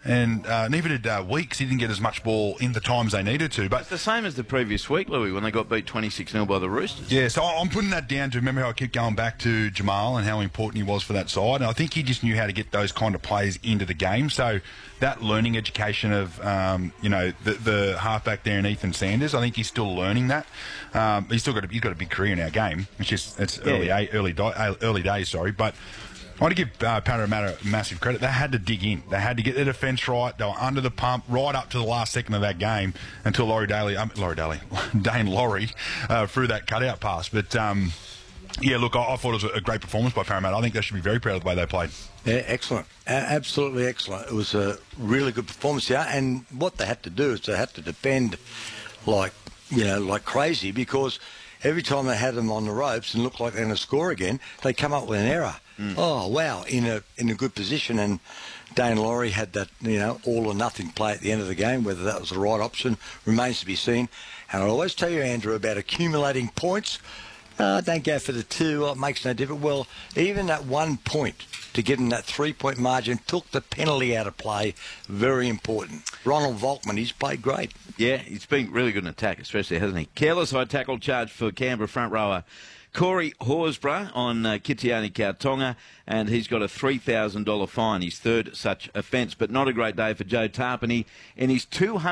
And neither did Weeks. He didn't get as much ball in the times they needed to. But It's the same as the previous week, Louis, when they got beat 26-0 by the Roosters. yeah, so I'm putting that down to remember how I keep going back to Jamal and how important he was for that side. And I think he just knew how to get those kind of players into the game. So that learning education of, the halfback there in Ethan Sanders, I think he's still learning that. He's got a big career in our game. It's early days, sorry. But I want to give Parramatta massive credit. They had to dig in. They had to get their defence right. They were under the pump right up to the last second of that game until Dane Laurie threw that cutout pass. But, look, I thought it was a great performance by Parramatta. I think they should be very proud of the way they played. Yeah, excellent. Absolutely excellent. It was a really good performance, yeah. And what they had to do is they had to defend like crazy, because every time they had them on the ropes and looked like they're going to score again, they come up with an error. Oh, wow, in a good position. And Dane Laurie had that, all or nothing play at the end of the game. Whether that was the right option remains to be seen. And I always tell you, Andrew, about accumulating points. Don't go for the 2. It makes no difference. Well, even that 1 point to get in that 3-point margin took the penalty out of play. Very important. Ronald Volkman, he's played great. Yeah, he's been really good in attack, especially, hasn't he? Careless high tackle charge for Canberra front rower Corey Horsburgh on Kitiani Kautonga, and he's got a $3,000 fine, his third such offence. But not a great day for Joe Tarpany in his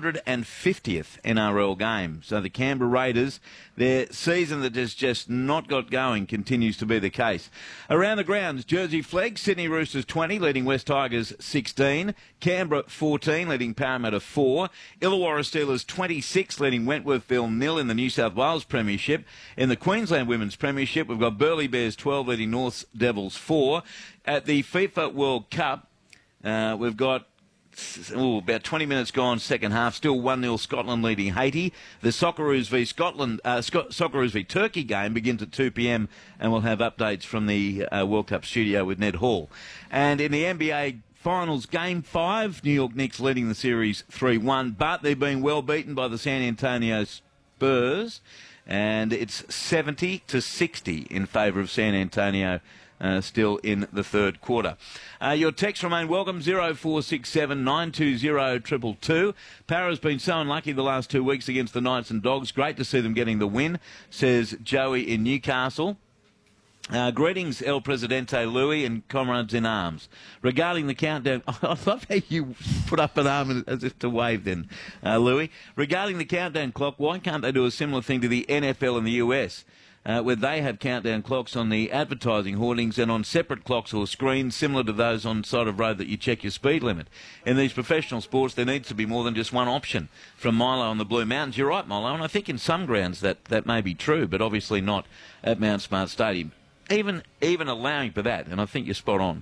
250th NRL game. So the Canberra Raiders, their season that has just not got going, continues to be the case. Around the grounds, Jersey Flegg, Sydney Roosters 20, leading West Tigers 16. Canberra 14, leading Parramatta 4. Illawarra Steelers 26, leading Wentworthville 0 in the New South Wales Premiership. In the Queensland Women's Premiership, we've got Burleigh Bears 12, leading North Devils 4. At the FIFA World Cup, we've got about 20 minutes gone, second half. Still 1-0 Scotland leading Haiti. The Socceroos v Socceroos v Turkey game begins at 2 p.m. and we'll have updates from the World Cup studio with Ned Hall. And in the NBA Finals, Game 5, New York Knicks leading the series 3-1, but they're being well beaten by the San Antonio Spurs, and it's 70-60 in favour of San Antonio. Still in the third quarter. Your texts remain welcome, 0467 920 222. Para's been so unlucky the last 2 weeks against the Knights and Dogs. Great to see them getting the win, says Joey in Newcastle. Greetings, El Presidente Louis and comrades in arms. Regarding the countdown... I love how you put up an arm as if to wave then, Louis. Regarding the countdown clock, why can't they do a similar thing to the NFL in the US? Where they have countdown clocks on the advertising hoardings and on separate clocks or screens similar to those on side of road that you check your speed limit. In these professional sports, there needs to be more than just one option. From Milo on the Blue Mountains, you're right, Milo, and I think in some grounds that may be true, but obviously not at Mount Smart Stadium. Even allowing for that, and I think you're spot on.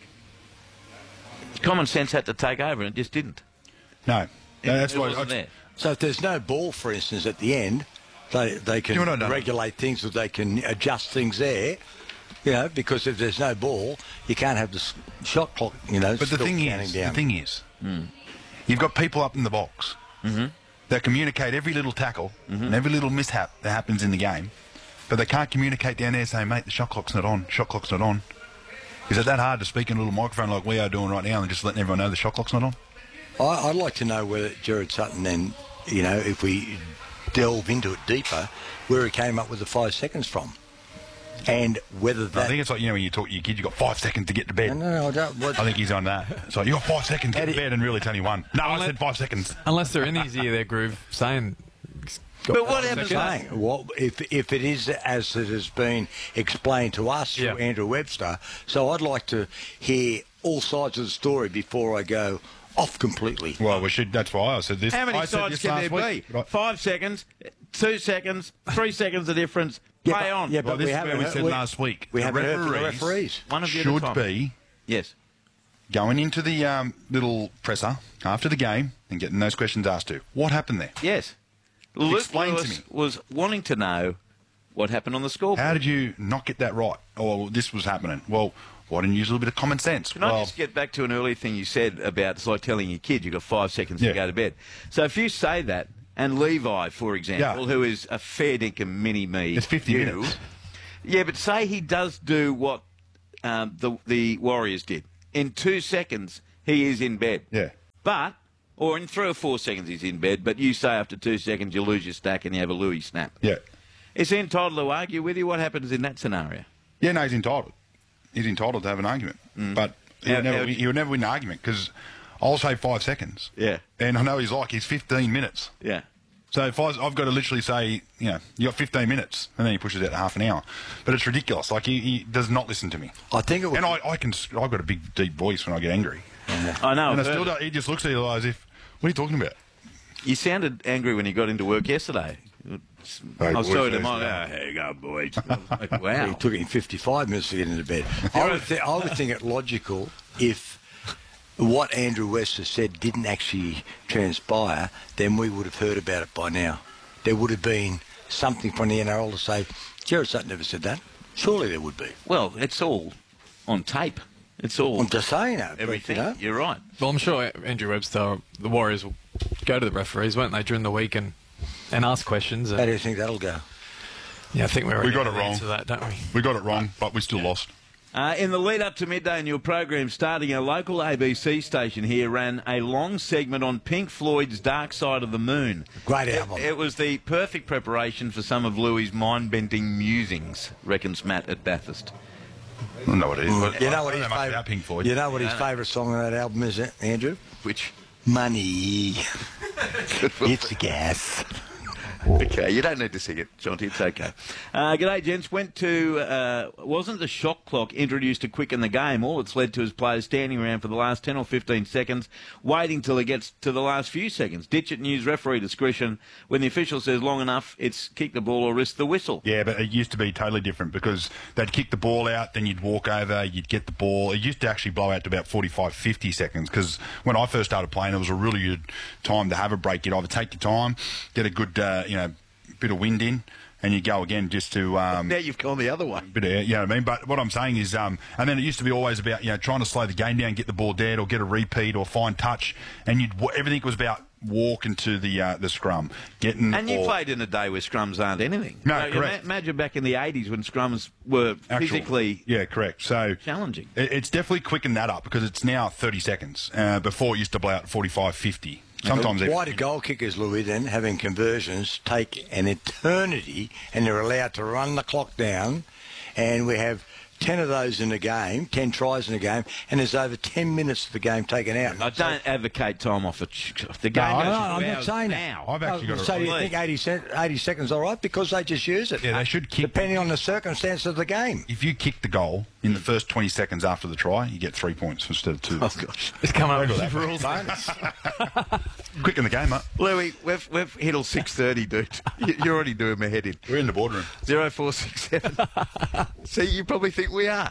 Common sense had to take over, and it just didn't. No, that's it why. wasn't there. So if there's no ball, for instance, at the end, they can regulate things, or they can adjust things there. Because if there's no ball, you can't have the shot clock. But the thing is, you've got people up in the box that communicate every little tackle and every little mishap that happens in the game, but they can't communicate down there saying, "Mate, the shot clock's not on. Shot clock's not on." Is it that hard to speak in a little microphone like we are doing right now and just letting everyone know the shot clock's not on? I'd like to know whether Gerard Sutton then, if we delve into it deeper, where he came up with the 5 seconds from, and whether that... I think it's like, when you talk to your kids, you've got 5 seconds to get to bed. No, I don't. I think he's on that. So you've got 5 seconds to get to bed, and really it's only one. No, I said 5 seconds. Unless they're in his ear, their groove, saying... But what happens? Well, if it is as it has been explained to us through Andrew Webster, so I'd like to hear all sides of the story before I go off completely. Well, we should. That's why I said this. How many sides can there be? Right. 5 seconds, 2 seconds, 3 seconds the difference. Play on. Yeah, but this is where we said last week. We haven't heard from the referees. One of you should be going into the little presser after the game and getting those questions asked to. What happened there? Yes. Explain Luke to Lewis me. was wanting to know what happened on the scoreboard. How did you not get that right? Oh, this was happening. Well, why didn't you use a little bit of common sense? Can I just get back to an earlier thing you said about it's like telling your kid you've got 5 seconds to go to bed. So if you say that, and Levi, for example, who is a fair dinkum mini-me... It's 50 minutes. Yeah, but say he does do what the Warriors did. In 2 seconds, he is in bed. Yeah. Or in 3 or 4 seconds he's in bed, but you say after 2 seconds you lose your stack and you have a Louis snap. Yeah. Is he entitled to argue with you? What happens in that scenario? Yeah, no, he's entitled. He's entitled to have an argument. But he would never win an argument because I'll say 5 seconds. Yeah. And I know he's 15 minutes. Yeah. So if I've got to literally say, you got 15 minutes, and then he pushes it to half an hour. But it's ridiculous. Like, he does not listen to me. I think it would... And I've got a big, deep voice when I get angry. I know. And he just looks at you as if, what are you talking about? You sounded angry when you got into work yesterday. I was sorry to here you go, boys. Wow. It took him 55 minutes to get into bed. I would think it logical if what Andrew West has said didn't actually transpire, then we would have heard about it by now. There would have been something from the NRL to say, Gerard Sutton never said that. Surely there would be. Well, it's all on tape. It's all... I'm just saying that. Everything. But, You're right. Well, I'm sure Andrew Webster, the Warriors, will go to the referees, won't they, during the week and ask questions. How do you think that'll go? Yeah, I think we got it wrong. To that, don't we? We got it wrong, but we still lost. In the lead up to midday in your program, starting a local ABC station here ran a long segment on Pink Floyd's Dark Side of the Moon. Great album. It was the perfect preparation for some of Louis' mind-bending musings, reckons Matt at Bathurst. I don't know what it is. You know what his favourite Pink Floyd. You know what his favourite song on that album is, Andrew? Which? Money. It's gas. Okay, you don't need to sing it, Jonty. It's okay. G'day, gents. Went to... wasn't the shot clock introduced to quicken the game? All it's led to is players standing around for the last 10 or 15 seconds, waiting till it gets to the last few seconds. Ditch it and use referee discretion. When the official says long enough, it's kick the ball or risk the whistle. Yeah, but it used to be totally different because they'd kick the ball out, then you'd walk over, you'd get the ball. It used to actually blow out to about 45, 50 seconds because when I first started playing, it was a really good time to have a break. You'd either take your time, get a good, bit of wind in, and you go again just to... now you've gone the other way. Bit of, you know what I mean? But what I'm saying is... and then it used to be always about, trying to slow the game down, get the ball dead or get a repeat or find touch, and everything was about walking to the scrum. And you played in a day where scrums aren't anything. No, correct. Imagine back in the 80s when scrums were physically... Yeah, correct. So challenging. It's definitely quickened that up because it's now 30 seconds. Before it used to blow out 45, 50. Sometimes why do goal kickers, Louis, then, having conversions, take an eternity and they're allowed to run the clock down, and we have 10 of those in a game, 10 tries in a game, and there's over 10 minutes of the game taken out. I don't advocate time off the game. I'm not saying now. I've actually got so you think 80 seconds all right because they just use it? Yeah, they should kick... Depending on the circumstance of the game. If you kick the goal in the first 20 seconds after the try, you get 3 points instead of 2. Oh, gosh. It's coming up with rules. Quick in the game, mate. Louis, we've hit all 6:30, dude. You're already doing my head in. We're in the boardroom. 0467. See, you probably think we are.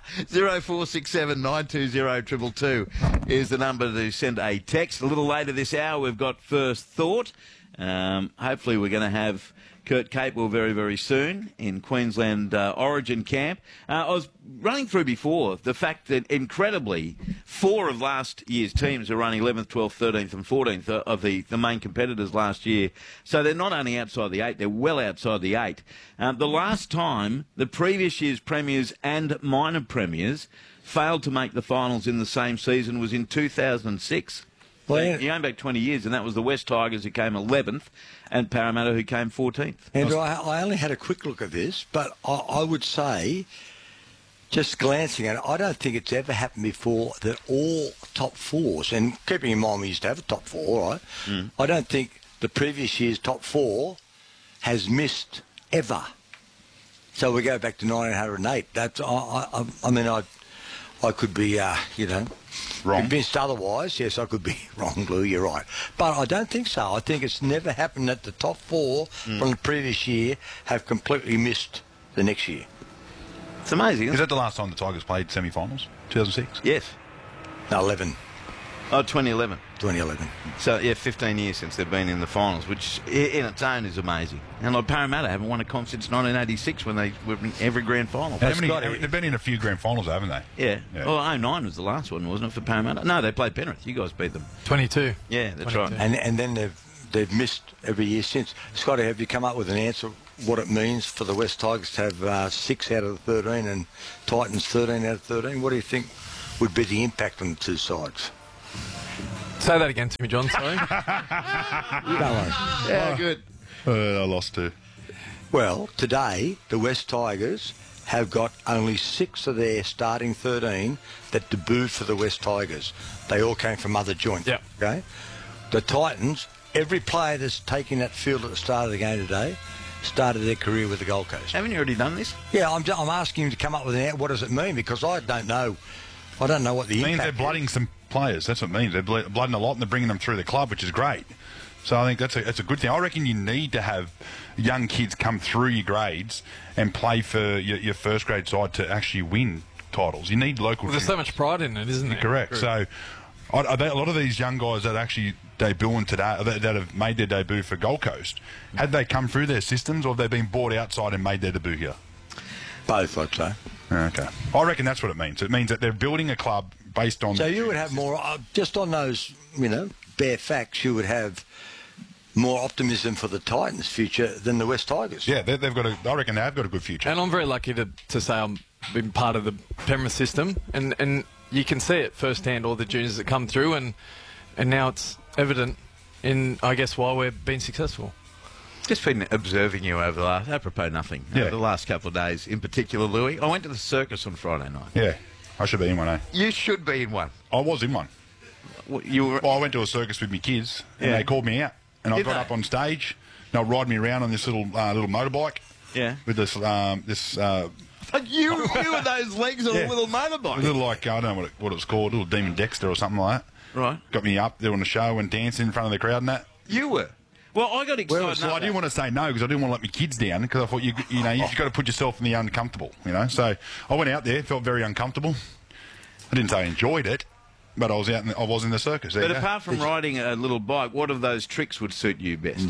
0467 920 222 is the number to send a text. A little later this hour, we've got First Thought. Hopefully we're going to have Kurt Capewell very, very soon in Queensland Origin camp. I was running through before the fact that, incredibly, 4 of last year's teams are running 11th, 12th, 13th and 14th of the main competitors last year. So they're not only outside the 8, they're well outside the 8. The last time the previous year's premiers and minor premiers failed to make the finals in the same season was in 2006. Well, you're going back 20 years, and that was the West Tigers who came 11th and Parramatta who came 14th. Andrew, I only had a quick look at this, but I would say, just glancing at it, I don't think it's ever happened before that all top 4s, and keeping in mind we used to have a top 4, right? I don't think the previous year's top 4 has missed ever. So we go back to 1908. That's, I could be, wrong. Convinced otherwise. Yes, I could be wrong, Lou, you're right. But I don't think so. I think it's never happened that the top 4 from the previous year have completely missed the next year. It's amazing, Is that the last time the Tigers played semi-finals? 2006? Yes. No, 11. Oh, 2011. 2011. So, 15 years since they've been in the finals, which in its own is amazing. And like Parramatta haven't won a comp since 1986 when they were in every grand final. They've been in a few grand finals, haven't they? Yeah. Well, 09 was the last one, wasn't it, for Parramatta? No, they played Penrith. You guys beat them. 22. Yeah, that's 22. right. And then they've missed every year since. Scotty, have you come up with an answer what it means for the West Tigers to have 6 out of the 13 and Titans 13 out of 13? What do you think would be the impact on the two sides? Say that again to me, John, sorry. Yeah, good. I lost too. Well, today, the West Tigers have got only 6 of their starting 13 that debuted for the West Tigers. They all came from other joints. Yep. Okay? The Titans, every player that's taking that field at the start of the game today started their career with the Gold Coast. Haven't you already done this? Yeah, I'm asking you to come up with what does it mean, because I don't know. I don't know what the It means impact they're blooding some players. That's what it means. They're blooding a lot and they're bringing them through the club, which is great. So I think that's a good thing. I reckon you need to have young kids come through your grades and play for your first grade side to actually win titles. You need local. Well, there's so much pride in it, isn't there? Correct. So a lot of these young guys that actually debuting today, that have made their debut for Gold Coast, had they come through their systems or have they been bought outside and made their debut here? Both, I'd say. Okay. I reckon that's what it means. It means that they're building a club based on... So you would have more, just on those, bare facts, you would have more optimism for the Titans' future than the West Tigers. Yeah, they've got I reckon they've got a good future. And I'm very lucky to say I'm been part of the Penrith system, and you can see it firsthand, all the juniors that come through, and now it's evident in, I guess, why we've been successful. Just been observing you over the last, apropos nothing, over the last couple of days, in particular, Louis. I went to the circus on Friday night. Yeah, I should be in one, eh? You should be in one. I was in one. You were... Well, I went to a circus with my kids, and they called me out. And I got up on stage, and they'll ride me around on this little motorbike. Yeah. With this You were those legs on a little motorbike. A little like, I don't know what it was called, a little Demon Dexter or something like that. Right. Got me up there on the show and dancing in front of the crowd and that. You were. Well, I got excited. I didn't want to say no because I didn't want to let my kids down because I thought you've got to put yourself in the uncomfortable, So I went out there, felt very uncomfortable. I didn't say I enjoyed it, but I was out. I was in the circus. But apart from riding a little bike, what of those tricks would suit you best?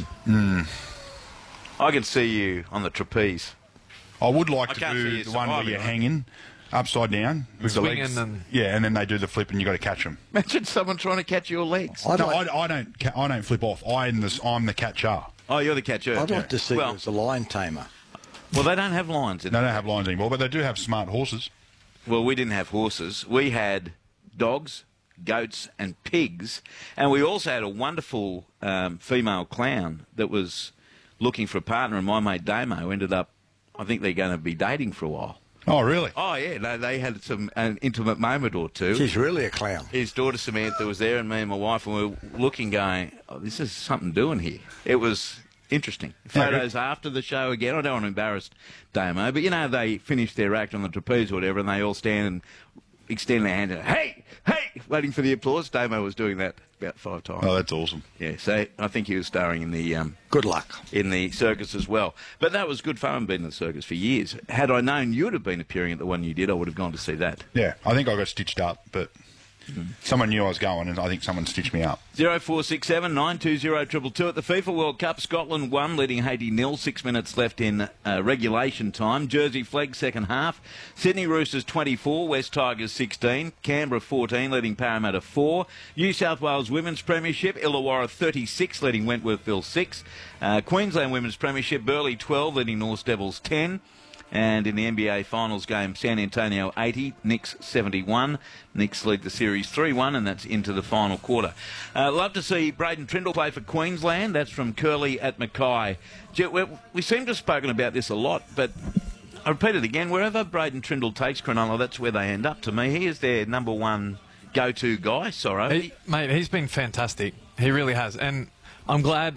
I could see you on the trapeze. I would like to do the one where you're hanging upside down with the legs. And then they do the flip and you got to catch them. Imagine someone trying to catch your legs. I don't flip off. I'm the catcher. Oh, you're the catcher. I'd like to see you as a lion tamer. Well, they don't have lions. They don't have lions anymore, but they do have smart horses. Well, we didn't have horses. We had dogs, goats and pigs, and we also had a wonderful female clown that was looking for a partner, and my mate Damo ended up, I think they're going to be dating for a while. Oh, really? Oh, yeah. No, they had an intimate moment or two. She's really a clown. His daughter Samantha was there, and me and my wife, and we were looking, going, oh, this is something doing here. It was interesting. Photos after the show again. I don't want to embarrass Damo, but, they finish their act on the trapeze or whatever, and they all stand and extend their hand and, hey, waiting for the applause. Damo was doing that about 5 times. Oh, that's awesome. Yeah, so I think he was starring in the... good luck. In the circus as well. But that was good fun. I've been in the circus for years. Had I known you would have been appearing at the one you did, I would have gone to see that. Yeah, I think I got stitched up, but someone knew I was going, and I think someone stitched me up. 0467 920 222 at the FIFA World Cup. Scotland 1, leading Haiti 0. 6 minutes left in regulation time. Jersey flag second half. Sydney Roosters 24, West Tigers 16, Canberra 14, leading Parramatta 4. New South Wales Women's Premiership, Illawarra 36, leading Wentworthville 6. Queensland Women's Premiership, Burleigh 12, leading North Devils 10. And in the NBA Finals game, San Antonio 80, Knicks 71. Knicks lead the series 3-1, and that's into the final quarter. Love to see Braden Trindle play for Queensland. That's from Curly at Mackay. We seem to have spoken about this a lot, but I repeat it again. Wherever Braden Trindle takes Cronulla, that's where they end up to me. He is their number one go-to guy, Sorrow. Mate, he's been fantastic. He really has. And I'm glad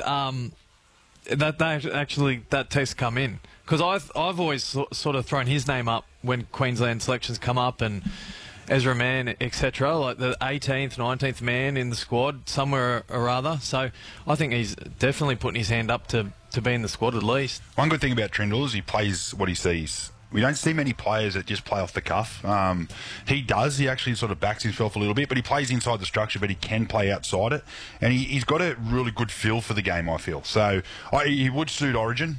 that text come in. Because I've always sort of thrown his name up when Queensland selections come up, and Ezra Mann, etc., like the 18th, 19th man in the squad somewhere or other. So I think he's definitely putting his hand up to be in the squad at least. One good thing about Trindle is he plays what he sees. We don't see many players that just play off the cuff. He does. He actually sort of backs himself a little bit, but he plays inside the structure, but he can play outside it. And he's got a really good feel for the game, I feel. So he would suit Origin.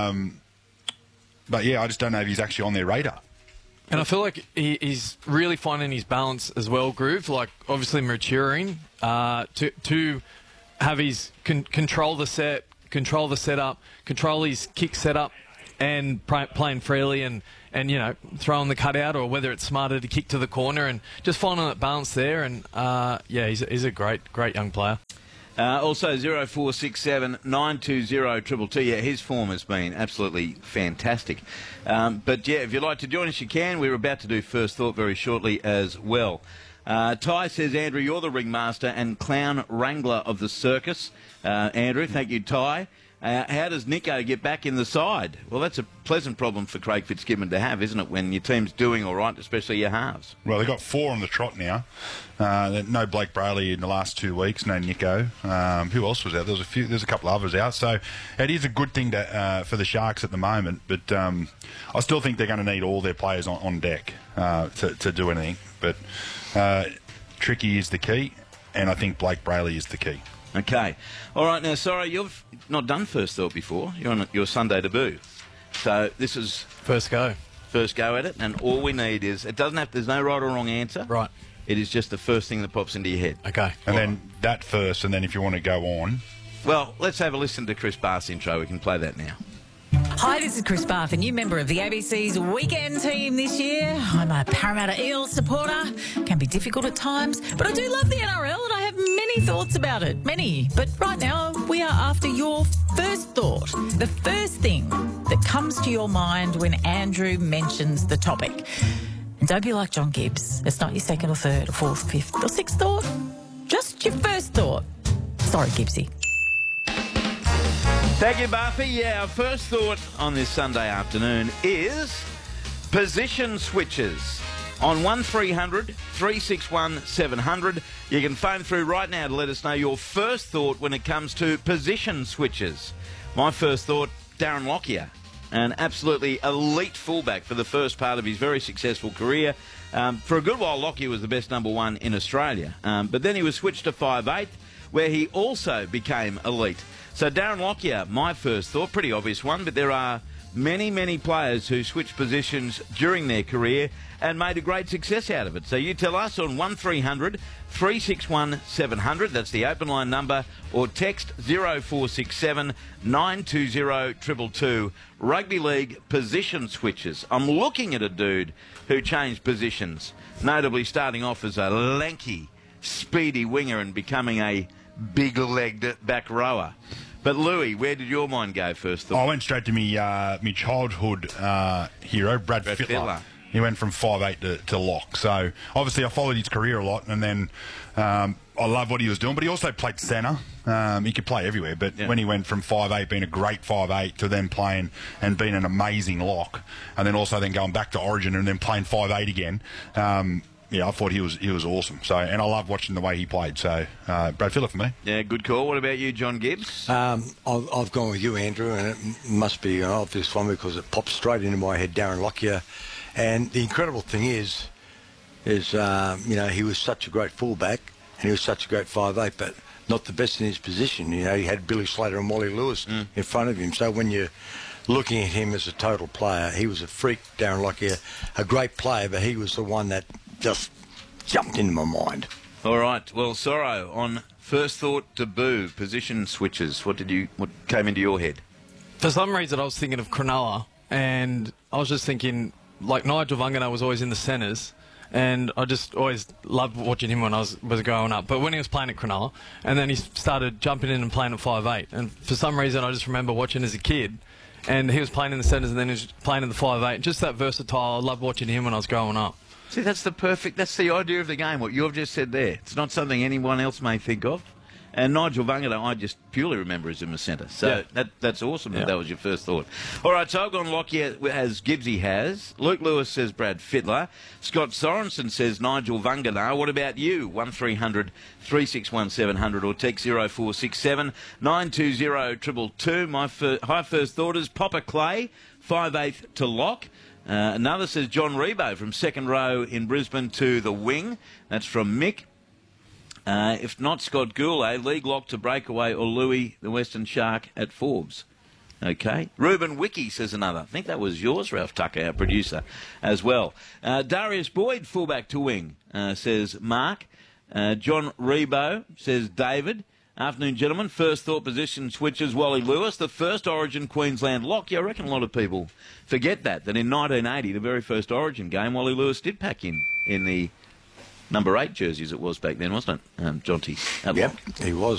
But, yeah, I just don't know if he's actually on their radar. And I feel like he's really finding his balance as well, Groove. Like, obviously maturing to have his control the set, control the setup, control his kick setup, and playing freely and and throwing the cutout, or whether it's smarter to kick to the corner, and just finding that balance there. And he's a great young player. Also 0467 920 222. Yeah, his form has been absolutely fantastic. But yeah, if you'd like to join us, you can. We're about to do First Thought very shortly as well. Ty says, Andrew, you're the ringmaster and clown wrangler of the circus. Andrew, thank you, Ty. How does Nico get back in the side? Well, that's a pleasant problem for Craig Fitzgibbon to have, isn't it, when your team's doing all right, especially your halves? Well, they've got 4 on the trot now. No Blake Brayley in the last 2 weeks, no Nico. Who else was out? There's a couple of others out. So it is a good thing for the Sharks at the moment, but I still think they're going to need all their players on deck to do anything. But Tricky is the key, and I think Blake Brayley is the key. Okay. All right, now, sorry, you've not done First Thought before. You're on your Sunday debut. So this is... First go at it, and all we need is... there's no right or wrong answer. Right. It is just the first thing that pops into your head. Okay. And then that first, and then if you want to go on... Well, let's have a listen to Chris Bath's intro. We can play that now. Hi, this is Chris Bath, a new member of the ABC's weekend team this year. I'm a Parramatta Eels supporter. Can be difficult at times, but I do love the NRL and I have many thoughts about it. Many. But right now, we are after your first thought. The first thing that comes to your mind when Andrew mentions the topic. And don't be like John Gibbs. It's not your second or third or fourth, fifth or sixth thought. Just your first thought. Sorry, Gibbsy. Thank you, Buffy. Yeah, our first thought on this Sunday afternoon is position switches. On 1300 361 700, you can phone through right now to let us know your first thought when it comes to position switches. My first thought, Darren Lockyer, an absolutely elite fullback for the first part of his very successful career. For a good while, Lockyer was the best number 1 in Australia, but then he was switched to 5'8", where he also became elite. So Darren Lockyer, my first thought, pretty obvious one, but there are many, many players who switched positions during their career and made a great success out of it. So you tell us on 1300 361 700, that's the open line number, or text 0467 920 222. Rugby League position switches. I'm looking at a dude who changed positions, notably starting off as a lanky, speedy winger and becoming a big-legged back rower. But Louis, where did your mind go first? I went straight to me childhood hero, Brad Fittler. He went from 5'8" to lock. So obviously I followed his career a lot, and then I love what he was doing. But he also played centre. He could play everywhere. But when he went from 5'8", being a great 5'8", to then playing and being an amazing lock, and then also then going back to Origin and then playing 5'8" again. I thought he was awesome. So, and I love watching the way he played. So, Brad Fittler for me. Yeah, good call. What about you, John Gibbs? I've gone with you, Andrew, and it must be an obvious one because it popped straight into my head, Darren Lockyer. And the incredible thing is he was such a great fullback and he was such a great 5'8", but not the best in his position. He had Billy Slater and Wally Lewis in front of him. So when you're looking at him as a total player, he was a freak, Darren Lockyer, a great player, but he was the one that just jumped into my mind. All right. Well, Sorrow, on first thought debut, position switches, what came into your head? For some reason, I was thinking of Cronulla, and I was just thinking, like, Nigel Vungana was always in the centres, and I just always loved watching him when I was growing up. But when he was playing at Cronulla, and then he started jumping in and playing at 5'8", and for some reason, I just remember watching as a kid, and he was playing in the centres, and then he was playing in the 5'8". Just that versatile. I loved watching him when I was growing up. See, that's the idea of the game, what you've just said there. It's not something anyone else may think of. And Nigel Vungana, I just purely remember as in the centre. So that's awesome that was your first thought. All right, so I've gone Lockyer as Gibbsy has. Luke Lewis says Brad Fittler. Scott Sorensen says Nigel Vungana. What about you? 1300 361 700 or text 0467 920 222. My high first thought is Popper Clay, 5'8" to lock. Another says John Rebo from second row in Brisbane to the wing. That's from Mick. If not, Scott Goulet, league lock to breakaway, or Louis, the Western Shark, at Forbes. Okay. Ruben Wiki says another. I think that was yours, Ralph Tucker, our producer, as well. Darius Boyd, fullback to wing, says Mark. John Rebo says David. Afternoon, gentlemen. First thought position switches. Wally Lewis, the first Origin Queensland lock. Yeah, I reckon a lot of people forget that in 1980, the very first Origin game, Wally Lewis did pack in the number 8 jerseys it was back then, wasn't it? Jonty. Yep, he was.